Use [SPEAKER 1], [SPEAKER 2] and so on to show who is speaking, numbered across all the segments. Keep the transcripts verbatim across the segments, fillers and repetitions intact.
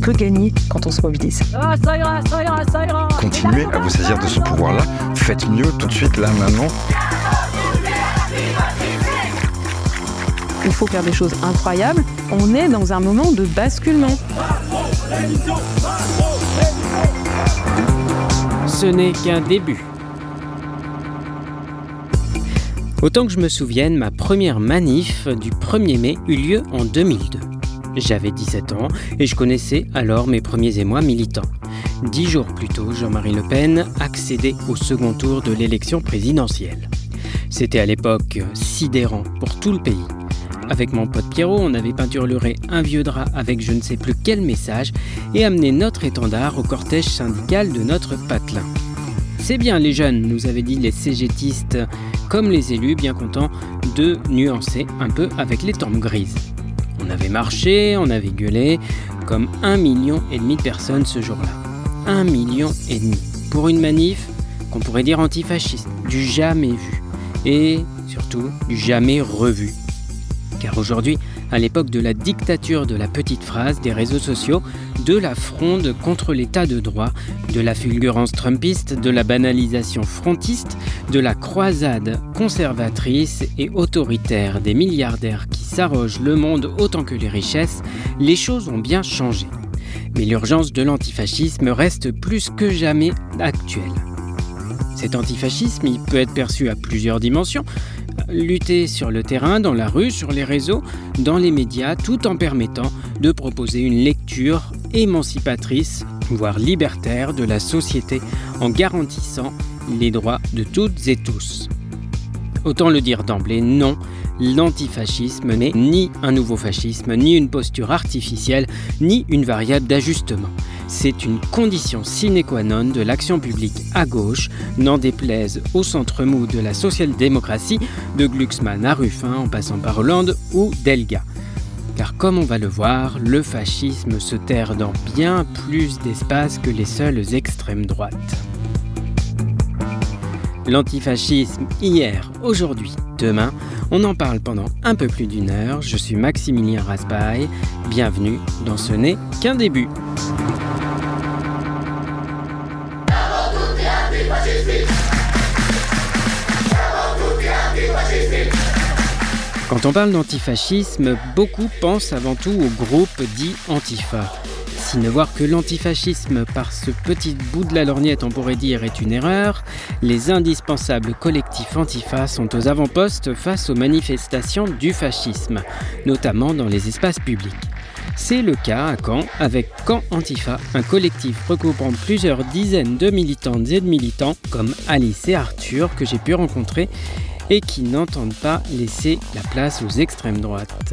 [SPEAKER 1] peut gagner quand on se mobilise.
[SPEAKER 2] Ah, ça ira, ça ira, ça ira.
[SPEAKER 3] Continuez à vous saisir de ce pouvoir-là. Faites mieux tout de suite, là, maintenant.
[SPEAKER 1] Il faut faire des choses incroyables. On est dans un moment de basculement.
[SPEAKER 4] Ce n'est qu'un début. Autant que je me souvienne, ma première manif du premier mai eut lieu en deux mille deux. J'avais dix-sept ans et je connaissais alors mes premiers émois militants. Dix jours plus tôt, Jean-Marie Le Pen accédait au second tour de l'élection présidentielle. C'était à l'époque sidérant pour tout le pays. Avec mon pote Pierrot, on avait peinturluré un vieux drap avec je ne sais plus quel message et amené notre étendard au cortège syndical de notre patelin. C'est bien les jeunes, nous avaient dit les cégétistes, comme les élus, bien contents de nuancer un peu avec les tempes grises. On avait marché, on avait gueulé, comme un million et demi de personnes ce jour-là. Un million et demi. Pour une manif qu'on pourrait dire antifasciste, du jamais vu. Et surtout, du jamais revu. Car aujourd'hui, à l'époque de la dictature de la petite phrase, des réseaux sociaux, de la fronde contre l'état de droit, de la fulgurance trumpiste, de la banalisation frontiste, de la croisade conservatrice et autoritaire des milliardaires qui s'arrogent le monde autant que les richesses, les choses ont bien changé. Mais l'urgence de l'antifascisme reste plus que jamais actuelle. Cet antifascisme, il peut être perçu à plusieurs dimensions. Lutter sur le terrain, dans la rue, sur les réseaux, dans les médias, tout en permettant de proposer une lecture émancipatrice, voire libertaire de la société, en garantissant les droits de toutes et tous. Autant le dire d'emblée, non, l'antifascisme n'est ni un nouveau fascisme, ni une posture artificielle, ni une variable d'ajustement. C'est une condition sine qua non de l'action publique à gauche, n'en déplaise au centre mou de la social-démocratie, de Glucksmann à Ruffin en passant par Hollande ou Delga. Car comme on va le voir, le fascisme se terre dans bien plus d'espace que les seules extrêmes droites. L'antifascisme hier, aujourd'hui, demain, on en parle pendant un peu plus d'une heure. Je suis Maximilien Raspail, bienvenue dans Ce n'est qu'un début. Quand on parle d'antifascisme, beaucoup pensent avant tout au groupe dit Antifa. Si ne voir que l'antifascisme par ce petit bout de la lorgnette, on pourrait dire, est une erreur, les indispensables collectifs Antifa sont aux avant-postes face aux manifestations du fascisme, notamment dans les espaces publics. C'est le cas à Caen, avec Caen Antifa, un collectif regroupant plusieurs dizaines de militantes et de militants, comme Alice et Arthur, que j'ai pu rencontrer, et qui n'entendent pas laisser la place aux extrêmes droites.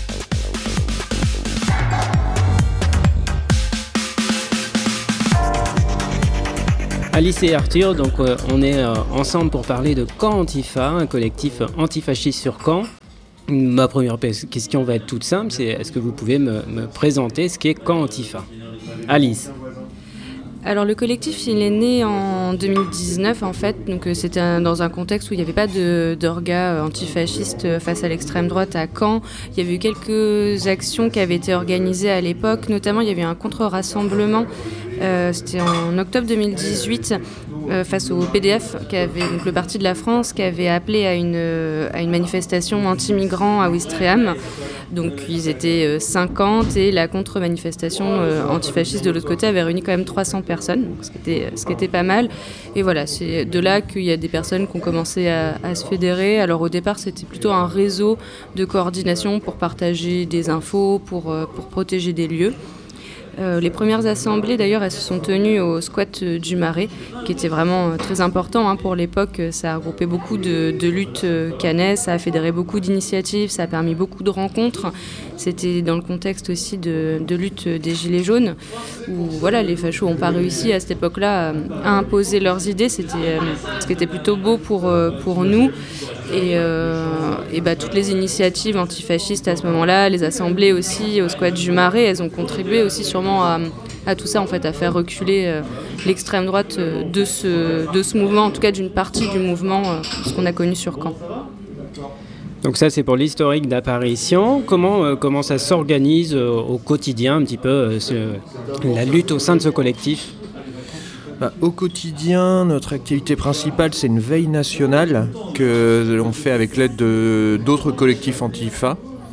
[SPEAKER 4] Alice et Arthur, donc euh, on est euh, ensemble pour parler de Caen Antifa, un collectif antifasciste sur Caen. Ma première question va être toute simple, c'est est-ce que vous pouvez me, me présenter ce qu'est Caen Antifa ? Alice.
[SPEAKER 5] Alors le collectif, il est né en deux mille dix-neuf en fait, donc euh, c'était un, dans un contexte où il n'y avait pas de, d'orga euh, antifasciste euh, face à l'extrême droite à Caen. Il y avait eu quelques actions qui avaient été organisées à l'époque, notamment il y avait eu un contre-rassemblement, euh, c'était en octobre deux mille dix-huit, euh, face au P D F, qui avait, donc le Parti de la France, qui avait appelé à une, euh, à une manifestation anti-migrants à Ouistreham. Donc ils étaient cinquante et la contre-manifestation euh, antifasciste de l'autre côté avait réuni quand même trois cents personnes, donc ce, qui était, ce qui était pas mal. Et voilà, c'est de là qu'il y a des personnes qui ont commencé à, à se fédérer. Alors au départ, c'était plutôt un réseau de coordination pour partager des infos, pour, euh, pour protéger des lieux. Euh, les premières assemblées, d'ailleurs, elles se sont tenues au squat du Marais, qui était vraiment très important hein, pour l'époque. Ça a regroupé beaucoup de, de luttes caenaises, ça a fédéré beaucoup d'initiatives, ça a permis beaucoup de rencontres. C'était dans le contexte aussi de, de lutte des Gilets jaunes, où voilà, les fachos n'ont pas réussi à cette époque-là à imposer leurs idées. C'était euh, ce qui était plutôt beau pour, euh, pour nous. Et, euh, et bah, toutes les initiatives antifascistes à ce moment-là, les assemblées aussi au squat du Marais, elles ont contribué aussi sûrement à, à tout ça, en fait, à faire reculer euh, l'extrême droite de ce, de ce mouvement, en tout cas d'une partie du mouvement, euh, ce qu'on a connu sur Caen.
[SPEAKER 4] Donc ça, c'est pour l'historique d'apparition. Comment, euh, comment ça s'organise euh, au quotidien, un petit peu, euh, ce, la lutte au sein de ce collectif ?
[SPEAKER 6] Bah, au quotidien, notre activité principale, c'est une veille nationale que l'on fait avec l'aide de, d'autres collectifs Antifa.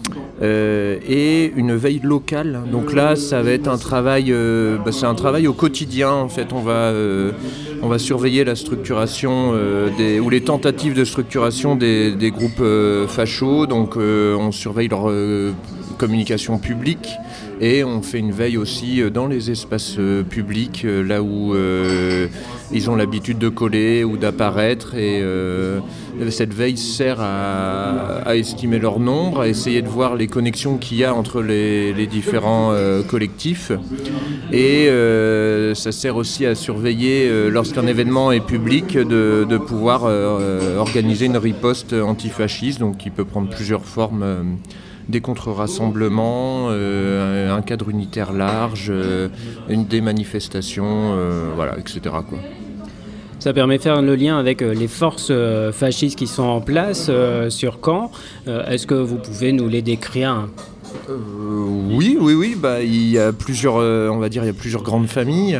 [SPEAKER 6] Euh, et une veille locale. Donc là, ça va être un travail, euh, bah, c'est un travail au quotidien. En fait, on va, euh, on va surveiller la structuration euh, des, ou les tentatives de structuration des, des groupes euh, fachos. Donc, euh, on surveille leur euh, communication publique et on fait une veille aussi dans les espaces euh, publics, euh, là où euh, ils ont l'habitude de coller ou d'apparaître. Et euh, cette veille sert à, à estimer leur nombre, à essayer de voir les connexions qu'il y a entre les, les différents euh, collectifs. Et euh, ça sert aussi à surveiller, euh, lorsqu'un événement est public, de, de pouvoir euh, organiser une riposte antifasciste, donc qui peut prendre plusieurs formes. Euh, des contre-rassemblements, euh, un cadre unitaire large, euh, une, des manifestations, euh, voilà, et cetera quoi.
[SPEAKER 4] Ça permet de faire le lien avec les forces fascistes qui sont en place euh, sur Caen. Euh, est-ce que vous pouvez nous les décrire ?
[SPEAKER 6] euh, Oui, oui, oui. Bah, il y a plusieurs, euh, on va dire, il y a plusieurs grandes familles.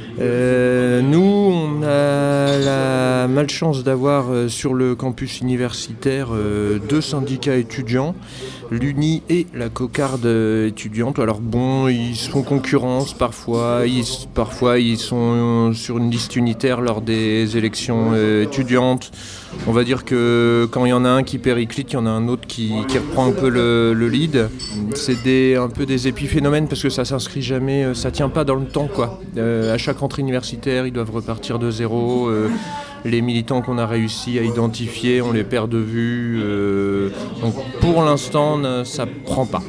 [SPEAKER 6] Euh, nous, on a la malchance d'avoir euh, sur le campus universitaire euh, deux syndicats étudiants, l'U N I et la Cocarde étudiante. Alors bon, ils se font concurrence parfois, ils, parfois ils sont sur une liste unitaire lors des élections euh, étudiantes. On va dire que quand il y en a un qui périclite, il y en a un autre qui, qui reprend un peu le, le lead. C'est des, un peu des épiphénomènes parce que ça s'inscrit jamais, ça tient pas dans le temps quoi. Euh, à chaque rentrée universitaire, ils doivent repartir de zéro. Euh, les militants qu'on a réussi à identifier, on les perd de vue. Euh, donc pour l'instant, ça prend pas.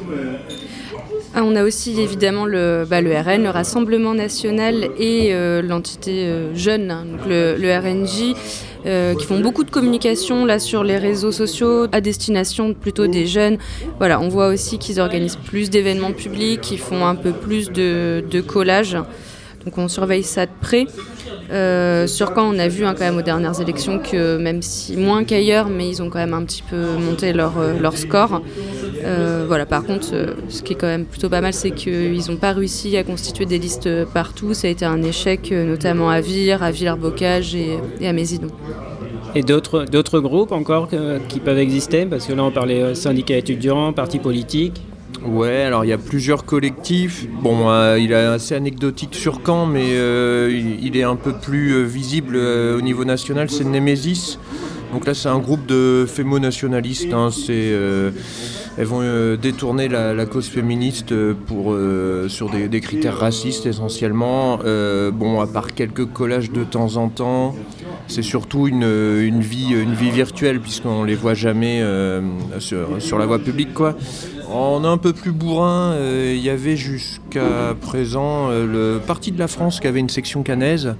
[SPEAKER 5] Ah, on a aussi évidemment le, bah, le R N, le Rassemblement National et euh, l'entité euh, jeune, hein, donc le, le R N J, euh, qui font beaucoup de communication là sur les réseaux sociaux à destination plutôt des jeunes. Voilà, on voit aussi qu'ils organisent plus d'événements publics, qu'ils font un peu plus de, de collages. Donc on surveille ça de près. Euh, sur Caen, on a vu hein, quand même aux dernières élections que même si moins qu'ailleurs, mais ils ont quand même un petit peu monté leur, euh, leur score. Euh, voilà, par contre, euh, ce qui est quand même plutôt pas mal, c'est qu'ils n'ont pas réussi à constituer des listes partout. Ça a été un échec, euh, notamment à Vire, à Villers-Bocage et, et à Mézidon.
[SPEAKER 4] Et d'autres, d'autres groupes encore que, qui peuvent exister ? Parce que là, on parlait syndicats étudiants, partis politiques.
[SPEAKER 6] Ouais, alors il y a plusieurs collectifs. Bon, euh, il est assez anecdotique sur Caen, mais euh, il, il est un peu plus euh, visible euh, au niveau national, c'est Némésis. Donc là, c'est un groupe de fémo-nationalistes. Hein, c'est, euh, elles vont euh, détourner la, la cause féministe pour, euh, sur des, des critères racistes essentiellement. Euh, bon, à part quelques collages de temps en temps, c'est surtout une, une, vie, une vie virtuelle puisqu'on ne les voit jamais euh, sur, sur la voie publique, quoi. En un peu plus bourrin, il euh, y avait jusqu'à présent euh, le Parti de la France qui avait une section caennaise.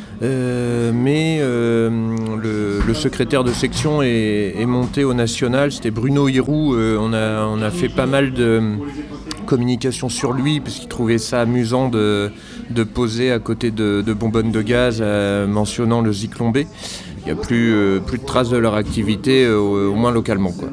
[SPEAKER 6] Euh, mais euh, le, le secrétaire de section est, est monté au national, c'était Bruno Hiroux. Euh, on, a, on a fait pas mal de communication sur lui parce qu'il trouvait ça amusant de, de poser à côté de, de bonbonnes de gaz euh, mentionnant le Zyklon B. Il n'y a plus, euh, plus de traces de leur activité, euh, au, au moins localement, quoi.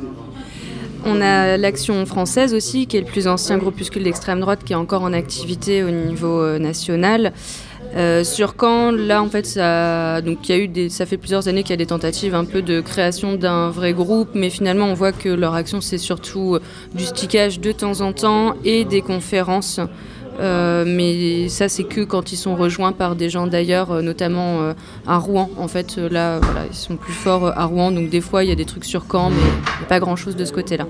[SPEAKER 5] On a l'Action française aussi, qui est le plus ancien groupuscule d'extrême droite qui est encore en activité au niveau euh, national. Euh, sur Caen, là en fait, ça, donc, il y a eu des, ça fait plusieurs années qu'il y a des tentatives un peu de création d'un vrai groupe, mais finalement on voit que leur action c'est surtout du stickage de temps en temps et des conférences. Euh, mais ça c'est que quand ils sont rejoints par des gens d'ailleurs, euh, notamment euh, à Rouen. En fait euh, là voilà, ils sont plus forts euh, à Rouen, donc des fois il y a des trucs sur Caen, mais il n'y a pas grand chose de ce côté-là.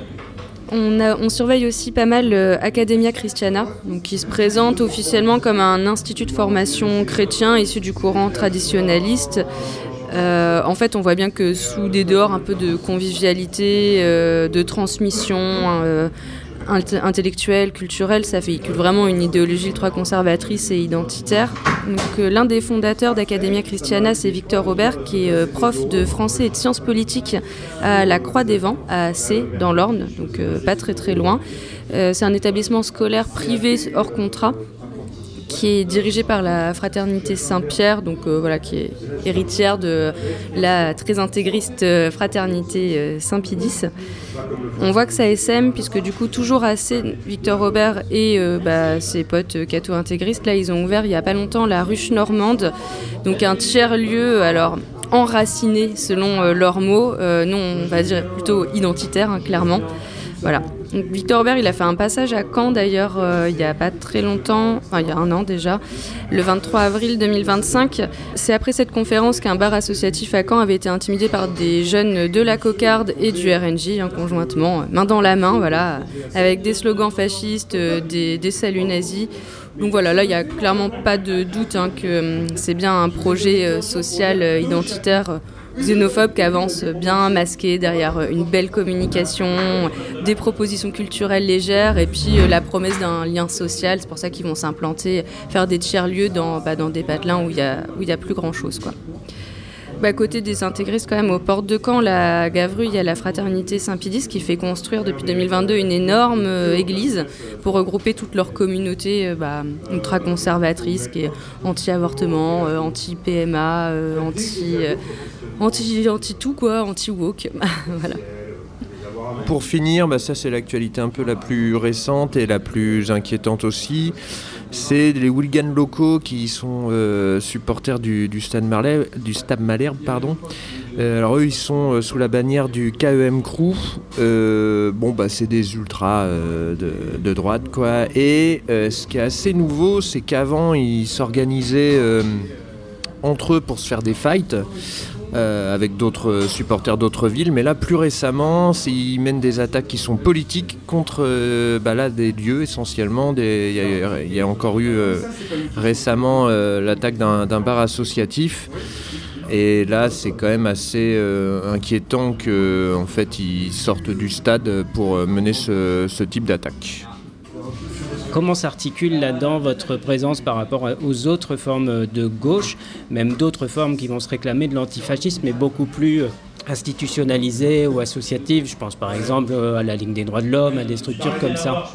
[SPEAKER 5] On, a, on surveille aussi pas mal euh, Academia Christiana, donc qui se présente officiellement comme un institut de formation chrétien issu du courant traditionnaliste. Euh, en fait, on voit bien que sous des dehors un peu de convivialité, euh, de transmission euh, intellectuelle, culturelle, ça véhicule vraiment une idéologie ultra-conservatrice et identitaire. Donc, euh, l'un des fondateurs d'Academia Christiana, c'est Victor Robert, qui est euh, prof de français et de sciences politiques à la Croix des Vents, à Sées, dans l'Orne, donc euh, pas très très loin. Euh, c'est un établissement scolaire privé hors contrat qui est dirigée par la fraternité Saint-Pierre, donc euh, voilà, qui est héritière de la très intégriste euh, fraternité euh, Saint-Pédis. On voit que ça essaime, puisque du coup, toujours assez, Victor Robert et euh, bah, ses potes euh, catho-intégristes, là, ils ont ouvert il n'y a pas longtemps la ruche normande, donc un tiers-lieu, alors enraciné selon euh, leurs mots, euh, nous on va dire plutôt identitaire, hein, clairement. Voilà. Donc, Victor Robert, il a fait un passage à Caen d'ailleurs euh, il n'y a pas très longtemps, enfin il y a un an déjà, le vingt-trois avril deux mille vingt-cinq. C'est après cette conférence qu'un bar associatif à Caen avait été intimidé par des jeunes de la Cocarde et du R N J, hein, conjointement, main dans la main, voilà, avec des slogans fascistes, euh, des, des saluts nazis. Donc voilà, là il n'y a clairement pas de doute hein, que euh, c'est bien un projet euh, social, euh, identitaire, euh, xénophobe qui avance bien masqué derrière une belle communication, des propositions culturelles légères et puis euh, la promesse d'un lien social. C'est pour ça qu'ils vont s'implanter, faire des tiers-lieux dans, bah, dans des patelins où il n'y a, où il y a plus grand-chose, quoi. Bah, à côté des intégristes, quand même, aux portes de Caen, la Gavrue, il y a la fraternité Saint-Pédis qui fait construire depuis deux mille vingt-deux une énorme euh, église pour regrouper toute leur communauté euh, bah, ultra-conservatrice qui est anti-avortement, euh, anti-P M A, euh, anti, euh, anti, anti-tout, quoi, anti-woke. Voilà.
[SPEAKER 6] Pour finir, bah ça c'est l'actualité un peu la plus récente et la plus inquiétante aussi. C'est les hooligans locaux qui sont euh, supporters du, du Stade Malherbe, du Stade Malherbe, pardon. Euh, alors eux, ils sont euh, sous la bannière du K E M Crew. Euh, bon, bah c'est des ultras euh, de, de droite, quoi. Et euh, ce qui est assez nouveau, c'est qu'avant, ils s'organisaient euh, entre eux pour se faire des fights. Euh, avec d'autres supporters d'autres villes, mais là plus récemment ils mènent des attaques qui sont politiques contre euh, bah là, des lieux essentiellement. Il y, y a encore eu euh, récemment euh, l'attaque d'un, d'un bar associatif, et là c'est quand même assez euh, inquiétant qu'en en fait ils sortent du stade pour mener ce, ce type d'attaque.
[SPEAKER 4] Comment s'articule là-dedans votre présence par rapport aux autres formes de gauche, même d'autres formes qui vont se réclamer de l'antifascisme, mais beaucoup plus institutionnalisées ou associatives? Je pense par exemple à la Ligue des droits de l'homme, à des structures comme ça.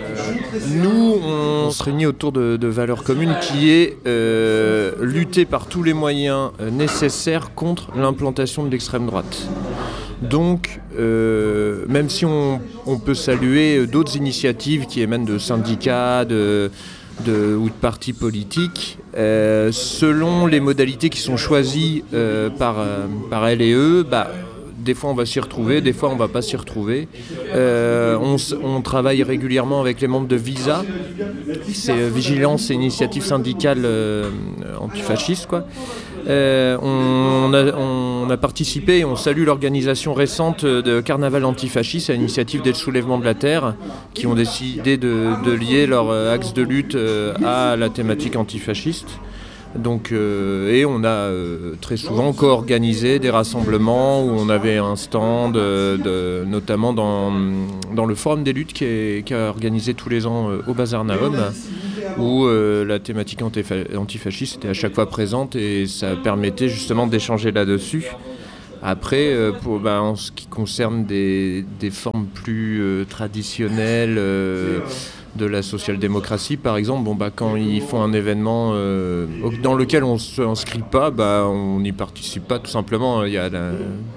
[SPEAKER 6] Nous, on se réunit autour de, de valeurs communes qui est euh, lutter par tous les moyens nécessaires contre l'implantation de l'extrême droite. Donc, euh, même si on, on peut saluer d'autres initiatives qui émanent de syndicats de, de, ou de partis politiques, euh, selon les modalités qui sont choisies euh, par, par elles et eux, bah, des fois on va s'y retrouver, des fois on ne va pas s'y retrouver. Euh, on, on travaille régulièrement avec les membres de VISA, c'est euh, Vigilance et Initiative Syndicale euh, Antifasciste, quoi. Euh, on, a, on a participé et on salue l'organisation récente de Carnaval Antifasciste à l'initiative des Soulèvements de la Terre, qui ont décidé de, de lier leur axe de lutte à la thématique antifasciste. Donc, euh, et on a euh, très souvent co-organisé des rassemblements où on avait un stand, euh, de, notamment dans, dans le Forum des luttes qui est, qui est organisé tous les ans euh, au Bazar Nahom, où euh, la thématique antifa- antifasciste était à chaque fois présente et ça permettait justement d'échanger là-dessus. Après, euh, pour, bah, en ce qui concerne des, des formes plus euh, traditionnelles, euh, de la social-démocratie par exemple, bon, bah, quand ils font un événement euh, dans lequel on ne s'inscrit pas, bah, on n'y participe pas tout simplement. Il y a la...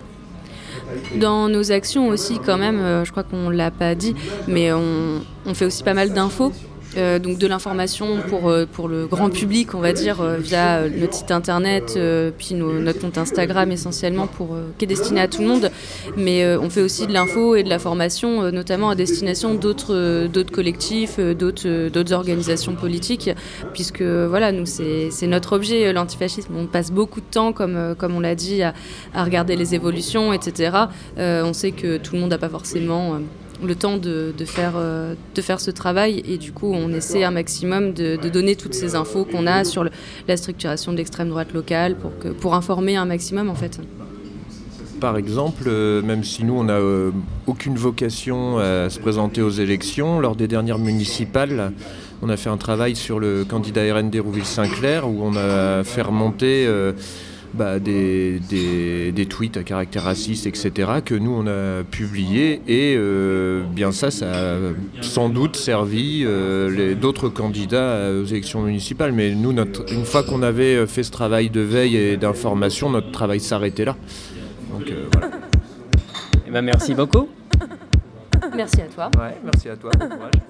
[SPEAKER 5] Dans nos actions aussi quand même, euh, je crois qu'on ne l'a pas dit, mais on, on fait aussi pas mal d'infos. Euh, donc de l'information pour, euh, pour le grand public, on va dire, euh, via euh, notre site internet, euh, puis nos, notre compte Instagram essentiellement, pour, euh, qui est destiné à tout le monde. Mais euh, on fait aussi de l'info et de la formation, euh, notamment à destination d'autres, euh, d'autres collectifs, euh, d'autres, euh, d'autres organisations politiques, puisque voilà, nous, c'est, c'est notre objet, euh, l'antifascisme. On passe beaucoup de temps, comme, euh, comme on l'a dit, à, à regarder les évolutions, et cetera. Euh, on sait que tout le monde n'a pas forcément... Euh, le temps de, de, faire, euh, de faire ce travail, et du coup on essaie un maximum de, de donner toutes ces infos qu'on a sur le, la structuration de l'extrême droite locale pour, que, pour informer un maximum en fait.
[SPEAKER 6] Par exemple, euh, même si nous on n'a euh, aucune vocation à se présenter aux élections, lors des dernières municipales, on a fait un travail sur le candidat R N D Hérouville-Saint-Clair où on a fait remonter euh, bah, des, des, des tweets à caractère raciste, et cetera, que nous on a publiés, et euh, bien ça, ça a sans doute servi euh, les, d'autres candidats aux élections municipales. Mais nous, notre, une fois qu'on avait fait ce travail de veille et d'information, notre travail s'arrêtait là. Donc euh, voilà.
[SPEAKER 4] Eh ben, merci beaucoup.
[SPEAKER 5] Merci à toi.
[SPEAKER 6] Ouais, merci à toi. Bon courage.